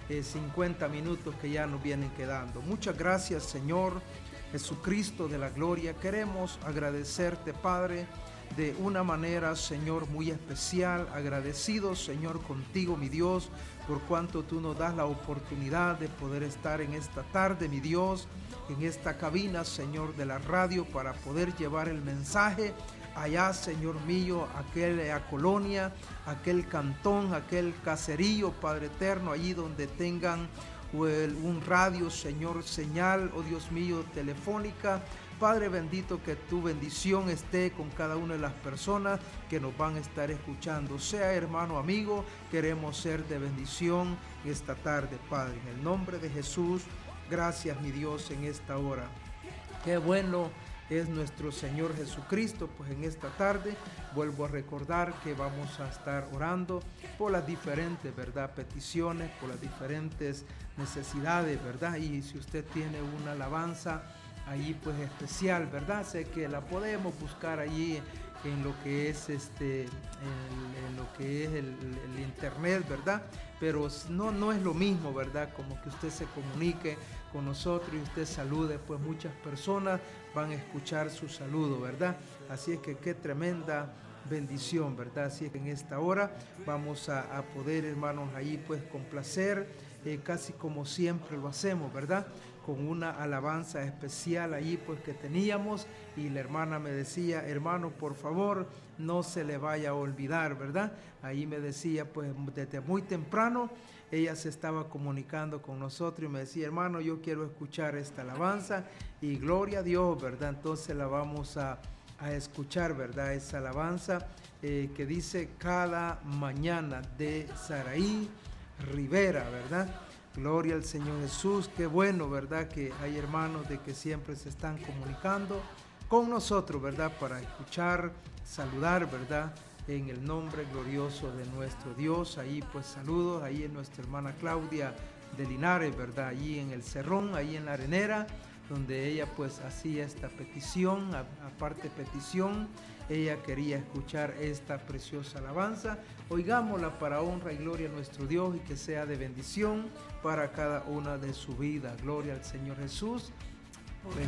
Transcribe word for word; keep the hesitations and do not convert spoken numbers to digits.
eh, cincuenta minutos que ya nos vienen quedando. Muchas gracias, Señor Jesucristo de la gloria. Queremos agradecerte, Padre, de una manera, Señor, muy especial. Agradecidos, Señor, contigo, mi Dios, por cuanto tú nos das la oportunidad de poder estar en esta tarde, mi Dios, en esta cabina, Señor, de la radio, para poder llevar el mensaje allá, Señor mío, aquella colonia, aquel cantón, aquel caserío, Padre eterno, allí donde tengan un radio, Señor, señal, oh Dios mío, telefónica. Padre bendito, que tu bendición esté con cada una de las personas que nos van a estar escuchando. Sea hermano, amigo, queremos ser de bendición esta tarde, Padre. En el nombre de Jesús, gracias, mi Dios, en esta hora. Qué bueno es nuestro Señor Jesucristo. Pues en esta tarde vuelvo a recordar que vamos a estar orando por las diferentes, ¿verdad?, peticiones, por las diferentes necesidades, ¿verdad? Y si usted tiene una alabanza allí pues especial, ¿verdad?, sé que la podemos buscar allí en lo que es este en, en lo que es el, el internet, ¿verdad? Pero no, no es lo mismo, ¿verdad?, como que usted se comunique con nosotros y usted salude, pues muchas personas van a escuchar su saludo, ¿verdad? Así es que qué tremenda bendición, ¿verdad? Así es que en esta hora vamos a, a poder, hermanos, ahí pues complacer, eh, casi como siempre lo hacemos, ¿verdad?, con una alabanza especial allí pues que teníamos, y la hermana me decía, hermano, por favor, no se le vaya a olvidar, ¿verdad? Ahí me decía, pues desde muy temprano ella se estaba comunicando con nosotros y me decía, hermano, yo quiero escuchar esta alabanza, y gloria a Dios, ¿verdad? Entonces la vamos a, a escuchar, ¿verdad? Esa alabanza eh, que dice Cada Mañana, de Saraí Rivera, ¿verdad? Gloria al Señor Jesús. Qué bueno, ¿verdad?, que hay hermanos de que siempre se están comunicando con nosotros, ¿verdad?, para escuchar, saludar, ¿verdad?, en el nombre glorioso de nuestro Dios. Ahí pues saludos, ahí en nuestra hermana Claudia de Linares, ¿verdad?, allí en el Cerrón, ahí en la Arenera, donde ella pues hacía esta petición, aparte petición, ella quería escuchar esta preciosa alabanza. Oigámosla para honra y gloria a nuestro Dios, y que sea de bendición para cada una de su vida. Gloria al Señor Jesús.